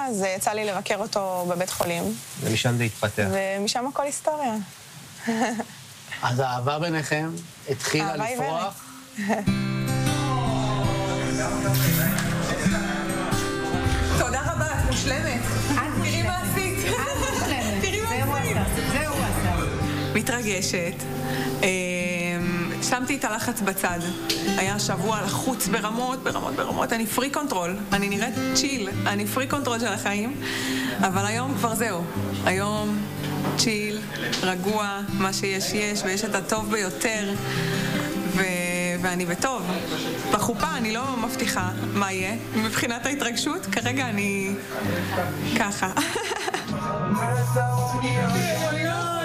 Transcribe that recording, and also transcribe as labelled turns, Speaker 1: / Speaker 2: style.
Speaker 1: אז יצא לי לבקר אותו בבית חולים.
Speaker 2: ומשם זה התפתח.
Speaker 1: ומשם הכל היסטוריה.
Speaker 3: אז האהבה ביניכם התחילה לפרוח.
Speaker 1: תודה רבה, את מושלמת. תראי מה עשית. תראי מה עשית.
Speaker 4: זהו עשה.
Speaker 1: מתרגשת. שמתי את הלחץ בצד. היה שבוע לחוץ ברמות. אני פרי קונטרול. אני נראית צ'יל. אני פרי קונטרול של החיים. אבל היום כבר זהו. היום צ'יל, רגוע, מה שיש יש, ויש את הטוב ביותר. ואני בטוב. בחופה אני לא מבטיחה מה יהיה. מבחינת ההתרגשות, כרגע אני ככה.